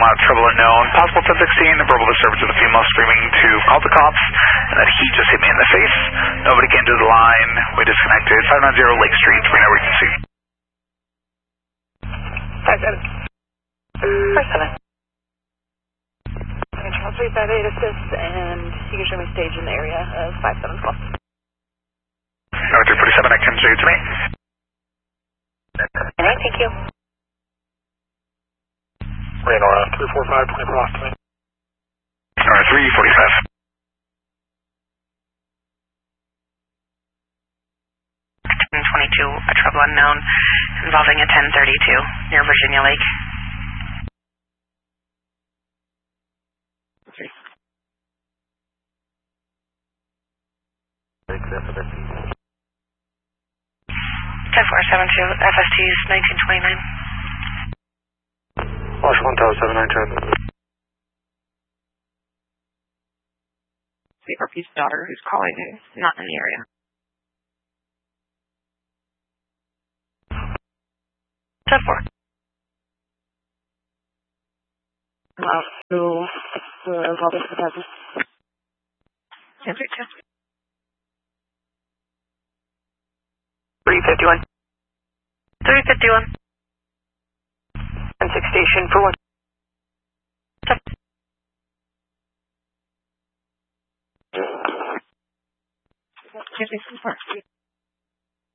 trouble unknown, possible 1016, verbal disturbance of the female screaming to call the cops, and that he just hit me in the face. Nobody came to the line. We disconnected. 590 Lake Street, Reno Regency. 5-7. 5-7. I'm going to transfer 358 assist, and you can show me stage in the area of 5-7 12. 347, I can show you to me. Alright, thank you. Reno 345, 24 off to me. Alright, 345. 1022, a trouble unknown involving a 1032 near Virginia Lake. Okay. 10472, FST is 1929. Wash 1 Tower 7910. CRP's daughter who's calling is not in the area. 10-4. Who involved in the business? 1032. 351. 351. 16 station for 1. Excuse me,